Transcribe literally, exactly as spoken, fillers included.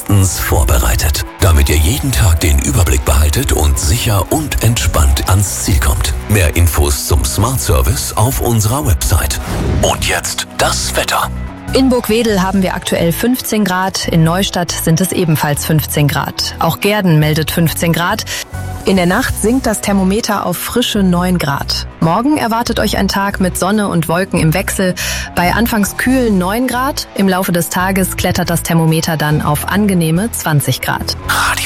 bestens vorbereitet, damit ihr jeden Tag den Überblick behaltet und sicher und entspannt ans Ziel kommt. Mehr Infos zum Smart Service auf unserer Website. Und jetzt das Wetter. In Burgwedel haben wir aktuell fünfzehn Grad, in Neustadt sind es ebenfalls fünfzehn Grad. Auch Gehrden meldet fünfzehn Grad. In der Nacht sinkt das Thermometer auf frische neun Grad. Morgen erwartet euch ein Tag mit Sonne und Wolken im Wechsel. Bei anfangs kühlen neun Grad, im Laufe des Tages klettert das Thermometer dann auf angenehme zwanzig Grad. Radio